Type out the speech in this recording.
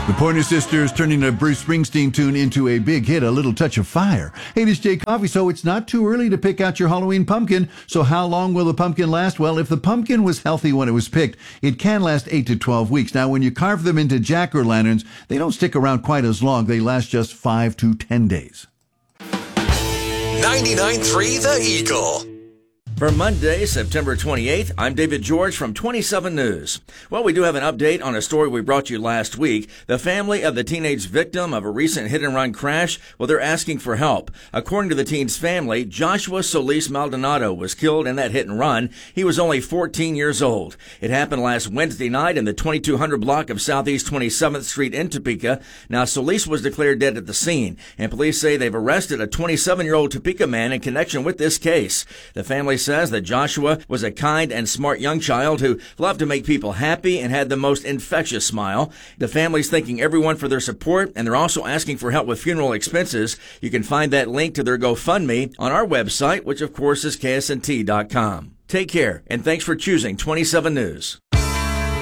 The Pointer Sisters turning a Bruce Springsteen tune into a big hit, A Little Touch of Fire. Hey, this is Jay Coffee. So it's not too early to pick out your Halloween pumpkin. So how long will the pumpkin last? Well, if the pumpkin was healthy when it was picked, it can last 8 to 12 weeks. Now, when you carve them into jack-o'-lanterns, they don't stick around quite as long. They last just 5 to 10 days. 99.3 The Eagle. For Monday, September 28th, I'm David George from 27 News. Well, we do have an update on a story we brought you last week. The family of the teenage victim of a recent hit-and-run crash, well, they're asking for help. According to the teen's family, Joshua Solis Maldonado was killed in that hit-and-run. He was only 14 years old. It happened last Wednesday night in the 2200 block of Southeast 27th Street in Topeka. Now, Solis was declared dead at the scene, and police say they've arrested a 27-year-old Topeka man in connection with this case. The family says that Joshua was a kind and smart young child who loved to make people happy and had the most infectious smile. The family's thanking everyone for their support, and they're also asking for help with funeral expenses. You can find that link to their GoFundMe on our website, which of course is ksnt.com. Take care, and thanks for choosing 27 News.